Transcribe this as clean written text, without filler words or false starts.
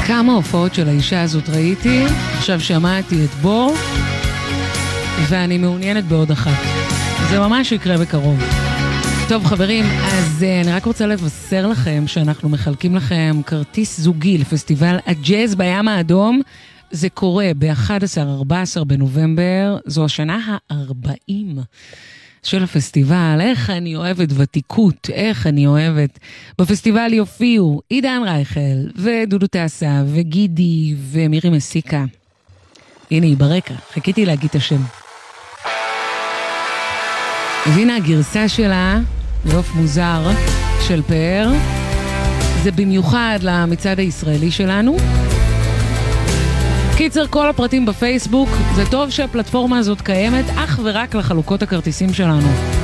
כמה הופעות של האישה הזאת ראיתי, עכשיו שמעתי את בור, ואני מעוניינת בעוד אחת. זה ממש יקרה בקרוב. טוב חברים, אז אני רק רוצה לבשר לכם שאנחנו מחלקים לכם כרטיס זוגי לפסטיבל הג'אז בים האדום. זה קורה ב-11-14 בנובמבר, זו השנה ה-40 של הפסטיבל. איך אני אוהבת ותיקות, איך אני אוהבת. בפסטיבל יופיעו עידן רייכל ודודו טסה וגידי ומירי מסיקה. הנה היא ברקע, חיכיתי להגיד את השם. והנה הגרסה שלה, יוף מוזר של פאר, זה במיוחד למצעד הישראלי שלנו. קיצר, כל הפרטים בפייסבוק. זה טוב שהפלטפורמה הזאת קיימת אך ורק לחלוקות הכרטיסים שלנו.